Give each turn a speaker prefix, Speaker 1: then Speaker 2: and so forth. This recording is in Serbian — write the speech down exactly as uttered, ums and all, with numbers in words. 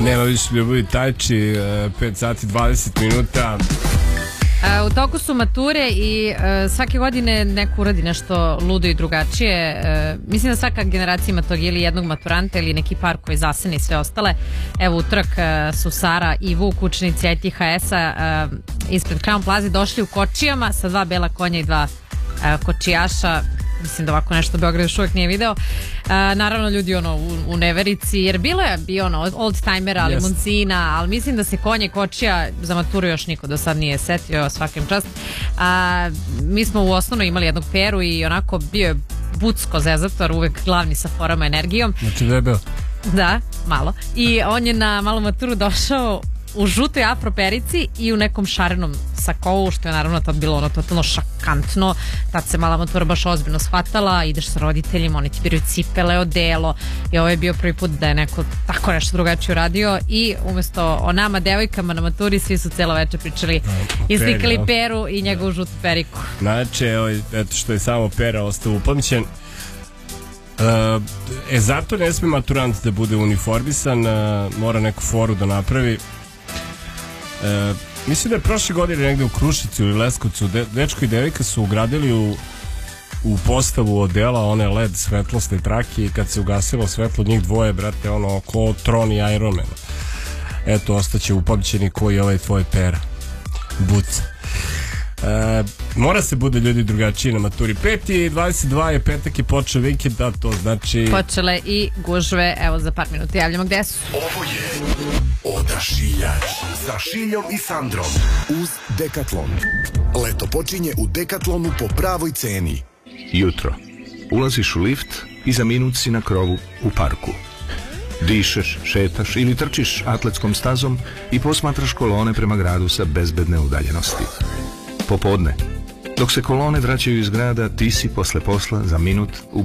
Speaker 1: Nema više ljubavi Tajči, pet sati dvadeset minuta.
Speaker 2: U toku su mature i uh, svake godine neko uradi nešto ludo i drugačije. Uh, mislim da svaka generacija ima tog ili jednog maturanta ili neki par koji zaseni sve ostale. Evo utorak uh, su Sara i Vuk, učenici I T H S-a uh, ispred Crown Plaza došli u kočijama sa dva bela konja i dva uh, kočijaša. Mislim da ovako nešto Beograd još uvijek nije video. Uh, naravno ljudi ono u, u neverici, jer bilo je i ono old timera, limuncina, ali mislim da se konje kočija za maturu još niko do sad nije setio, svakim čast. Uh, mi smo u osnovno imali jednog Peru i onako bio je bucko zezator, uvek glavni sa forama energijom.
Speaker 1: Znači debel.
Speaker 2: Da, malo. I on je na malu maturu došao u žutoj afroperici i u nekom šarenom sakou, što je naravno tad bilo ono totalno šakantno. Tad se mala matura baš ozbiljno shvatala, ideš sa roditeljima, oni ti biraju cipele, odelo, i ovo je bio prvi put da je neko tako nešto drugačije uradio i umjesto o nama devojkama na maturi svi su cijelo večer pričali i slikali Peru i njegovu žutu periku.
Speaker 1: Znači, evo, eto što je samo Pera ostao upamćen. Uh, e zato ne sme maturant da bude uniformisan, uh, mora neku foru da napravi. Uh, mislim da je prošle godine negde u Kruševcu ili Leskovcu de, dečko i devojka su ugradili u, u postavu odela one L E D svetlosne trake i kad se ugasilo svetlo njih dvoje, brate, ono ko Tron i Iron Man. Eto, ostaće upamćeni koji je ovaj tvoj Pera Buca. Uh, mora se bude ljudi drugačiji na maturi. pet i dvadeset dva je petak i počeo vikend, da, to znači
Speaker 2: počele i gužve. Evo za par minuta javljamo gde su.
Speaker 3: Ovo je Odašiljač sa Šiljom i Sandrom uz Decathlon. Leto počinje u Decathlonu po pravoj ceni.
Speaker 4: Jutro. Ulaziš u lift i za minut si na krovu u parku. Dišeš, šetaš ili trčiš atletskom stazom i posmatraš kolone prema gradu sa bezbedne udaljenosti. Popodne. Dok se kolone vraćaju iz grada, ti si posle posla za minut u